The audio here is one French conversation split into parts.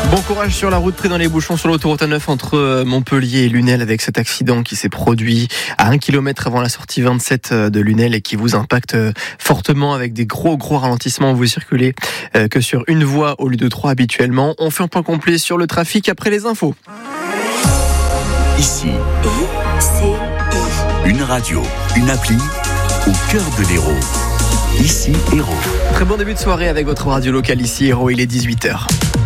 Bon courage sur la route, pris dans les bouchons sur l'autoroute A9 entre Montpellier et Lunel avec cet accident qui s'est produit à 1 km avant la sortie 27 de Lunel et qui vous impacte fortement avec des gros ralentissements. Vous circulez que sur une voie au lieu de 3 habituellement. On fait un point complet sur le trafic après les infos. Ici, une radio, une appli au cœur de l'Hérault. Ici, Hérault. Très bon début de soirée avec votre radio locale ici, Hérault, il est 18h.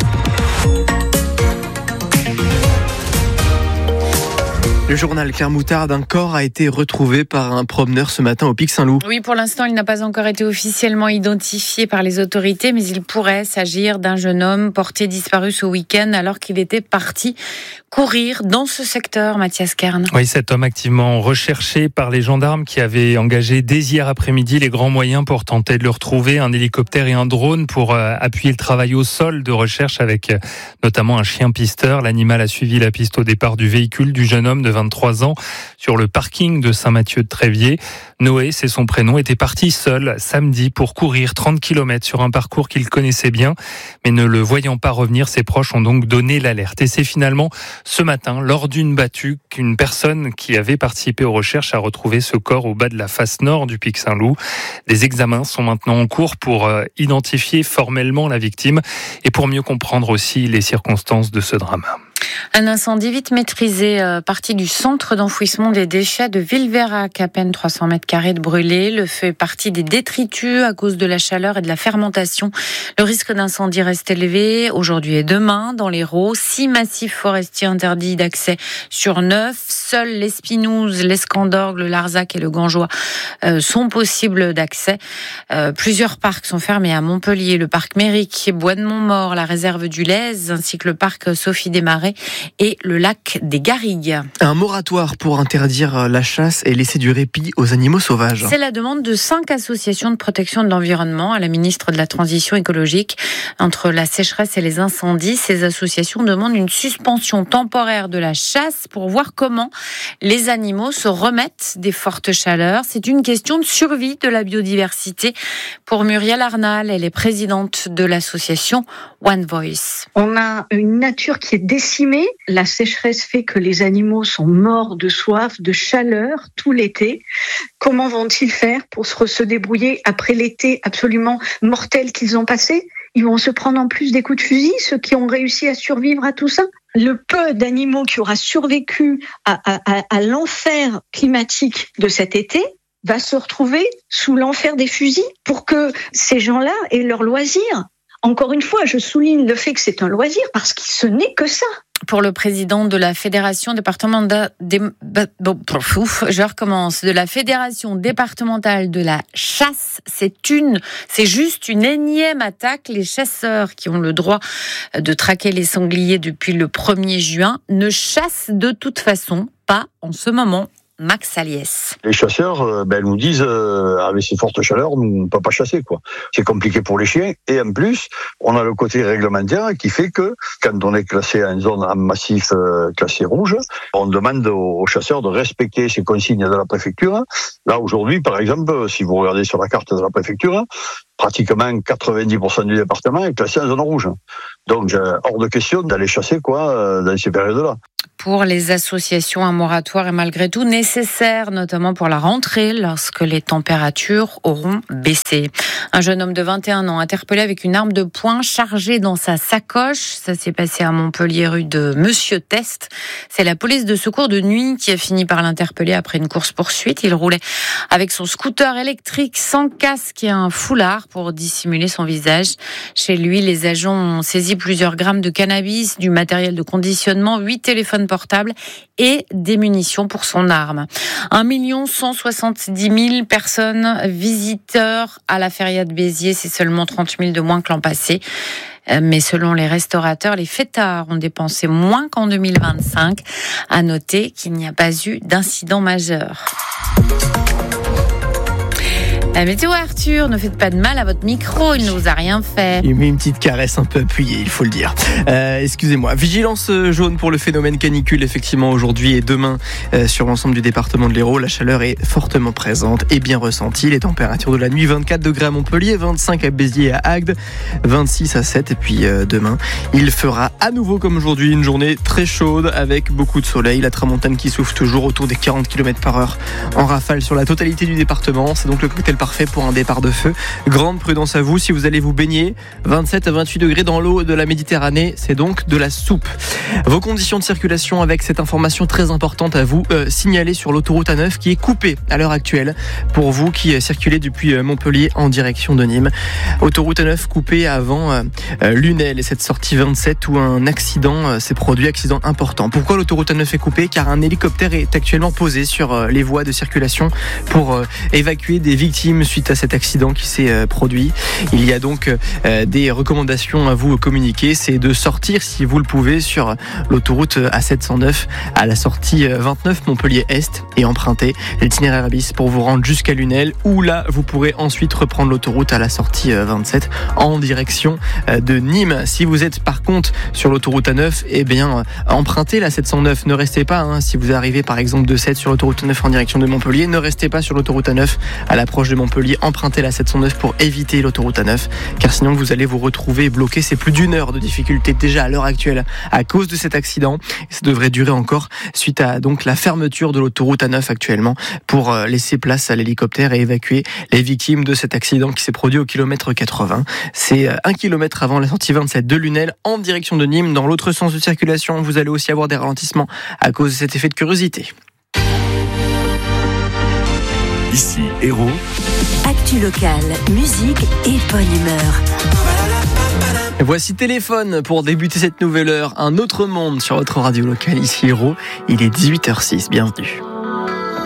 Le journal Claire Moutarde, un corps a été retrouvé par un promeneur ce matin au Pic Saint-Loup. Oui, pour l'instant, il n'a pas encore été officiellement identifié par les autorités, mais il pourrait s'agir d'un jeune homme porté disparu ce week-end alors qu'il était parti courir dans ce secteur, Mathias Kern. Oui, cet homme activement recherché par les gendarmes qui avaient engagé dès hier après-midi les grands moyens pour tenter de le retrouver, un hélicoptère et un drone pour appuyer le travail au sol de recherche avec notamment un chien pisteur. L'animal a suivi la piste au départ du véhicule du jeune homme de 23 ans sur le parking de Saint-Mathieu-de-Tréviers. Noé, c'est son prénom, était parti seul samedi pour courir 30 km sur un parcours qu'il connaissait bien, mais ne le voyant pas revenir, ses proches ont donc donné l'alerte. Et c'est finalement ce matin, lors d'une battue, qu'une personne qui avait participé aux recherches a retrouvé ce corps au bas de la face nord du Pic Saint-Loup. Des examens sont maintenant en cours pour identifier formellement la victime et pour mieux comprendre aussi les circonstances de ce drame. Un incendie vite maîtrisé, parti du centre d'enfouissement des déchets de Villeveyrac, à peine 300 mètres carrés de brûlés. Le feu est parti des détritus à cause de la chaleur et de la fermentation. Le risque d'incendie reste élevé aujourd'hui et demain dans l'Hérault. 6 massifs forestiers interdits d'accès sur 9. Seuls l'Espinouse, l'Escandorgue, le Larzac et le Gangeois sont possibles d'accès. Plusieurs parcs sont fermés à Montpellier, le parc Méric, Bois de Montmort, la réserve du Lez, ainsi que le parc Sophie Desmarais et le lac des Garrigues. Un moratoire pour interdire la chasse et laisser du répit aux animaux sauvages. C'est la demande de 5 associations de protection de l'environnement à la ministre de la Transition écologique. Entre la sécheresse et les incendies, ces associations demandent une suspension temporaire de la chasse pour voir comment les animaux se remettent des fortes chaleurs. C'est une question de survie de la biodiversité. Pour Muriel Arnal, elle est présidente de l'association One Voice. On a une nature qui est décimée. La sécheresse fait que les animaux sont morts de soif, de chaleur tout l'été. Comment vont-ils faire pour se débrouiller après l'été absolument mortel qu'ils ont passé ? Ils vont se prendre en plus des coups de fusil, ceux qui ont réussi à survivre à tout ça. Le peu d'animaux qui aura survécu à l'enfer climatique de cet été va se retrouver sous l'enfer des fusils pour que ces gens-là aient leur loisir. Encore une fois, je souligne le fait que c'est un loisir parce que ce n'est que ça. Pour le président de la Fédération départementale de la Fédération départementale de la chasse, c'est juste une énième attaque. Les chasseurs qui ont le droit de traquer les sangliers depuis le 1er juin ne chassent de toute façon pas en ce moment. Max Aliès. Les chasseurs, nous disent, avec ces fortes chaleurs, nous, on ne peut pas chasser, quoi. C'est compliqué pour les chiens. Et en plus, on a le côté réglementaire qui fait que, quand on est classé en zone, en massif classé rouge, on demande aux chasseurs de respecter ces consignes de la préfecture. Là, aujourd'hui, par exemple, si vous regardez sur la carte de la préfecture, pratiquement 90% du département est classé en zone rouge. Donc, hors de question d'aller chasser, dans ces périodes-là. Pour les associations, un moratoire est malgré tout nécessaire, notamment pour la rentrée, lorsque les températures auront baissé. Un jeune homme de 21 ans interpellé avec une arme de poing chargée dans sa sacoche. Ça s'est passé à Montpellier, rue de Monsieur Test. C'est la police de secours de nuit qui a fini par l'interpeller après une course-poursuite. Il roulait avec son scooter électrique sans casque et un foulard pour dissimuler son visage. Chez lui, les agents ont saisi plusieurs grammes de cannabis, du matériel de conditionnement, 8 téléphones portables et des munitions pour son arme. 1 170 000 personnes visiteurs à la feria de Béziers, c'est seulement 30 000 de moins que l'an passé. Mais selon les restaurateurs, les fêtards ont dépensé moins qu'en 2025. À noter qu'il n'y a pas eu d'incident majeur. La météo, Arthur, ne faites pas de mal à votre micro, il ne vous a rien fait. Il met une petite caresse un peu appuyée, il faut le dire. Excusez-moi. Vigilance jaune pour le phénomène canicule, effectivement, aujourd'hui et demain sur l'ensemble du département de l'Hérault. La chaleur est fortement présente et bien ressentie. Les températures de la nuit, 24 degrés à Montpellier, 25 à Béziers et à Agde, 26 à 7. Et puis demain, il fera à nouveau comme aujourd'hui une journée très chaude avec beaucoup de soleil. La tramontane qui souffle toujours autour des 40 km/h en rafale sur la totalité du département. C'est donc le cocktail parfait pour un départ de feu. Grande prudence à vous si vous allez vous baigner. 27 à 28 degrés dans l'eau de la Méditerranée, c'est donc de la soupe. Vos conditions de circulation avec cette information très importante à vous signaler sur l'autoroute A9 qui est coupée à l'heure actuelle pour vous qui circulez depuis Montpellier en direction de Nîmes. Autoroute A9 coupée avant Lunel et cette sortie 27 où un accident s'est produit, accident important. Pourquoi l'autoroute A9 est coupée ? Car un hélicoptère est actuellement posé sur les voies de circulation pour évacuer des victimes suite à cet accident qui s'est produit. Il y a donc des recommandations à vous communiquer, c'est de sortir si vous le pouvez sur l'autoroute A709 à la sortie 29 Montpellier-Est et emprunter l'itinéraire bis pour vous rendre jusqu'à Lunel où là vous pourrez ensuite reprendre l'autoroute à la sortie 27 en direction de Nîmes. Si vous êtes par contre sur l'autoroute A9, eh bien empruntez la 709, ne restez pas si vous arrivez par exemple de 7 sur l'autoroute A9 en direction de Montpellier, ne restez pas sur l'autoroute A9 à l'approche de Montpellier, empruntez la 709 pour éviter l'autoroute A9 car sinon vous allez vous retrouver bloqué. C'est plus d'1 heure de difficulté déjà à l'heure actuelle à cause de cet accident. Ça devrait durer encore suite à donc la fermeture de l'autoroute A9 actuellement pour laisser place à l'hélicoptère et évacuer les victimes de cet accident qui s'est produit au kilomètre 80. C'est 1 kilomètre avant la sortie 27 de Lunel en direction de Nîmes. Dans l'autre sens de circulation, vous allez aussi avoir des ralentissements à cause de cet effet de curiosité. Ici Hérault. Actu locale, musique et bonne humeur. Voici Téléphone pour débuter cette nouvelle heure. Un autre monde sur votre radio locale ici Hérault. Il est 18h06. Bienvenue.